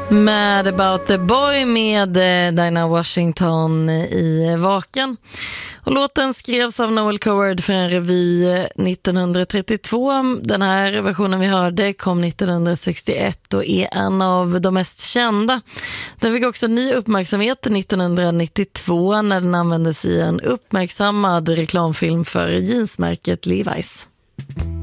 Mad About the Boy med Dinah Washington i Vaken. Och låten skrevs av Noel Coward för en revy 1932. Den här versionen vi hörde kom 1961 och är en av de mest kända. Den fick också ny uppmärksamhet 1992 när den användes i en uppmärksammad reklamfilm för jeansmärket Levi's.